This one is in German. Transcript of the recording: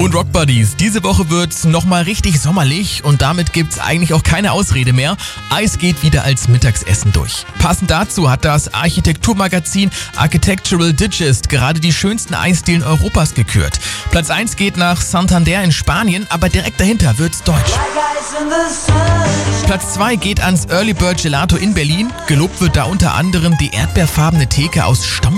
Und Rock Buddies, diese Woche wird's nochmal richtig sommerlich und damit gibt's eigentlich auch keine Ausrede mehr. Eis geht wieder als Mittagsessen durch. Passend dazu hat das Architekturmagazin Architectural Digest gerade die schönsten Eisdielen Europas gekürt. Platz 1 geht nach Santander in Spanien, aber direkt dahinter wird's deutsch. Platz 2 geht ans Early Bird Gelato in Berlin. Gelobt wird da unter anderem die erdbeerfarbene Theke aus Stamm.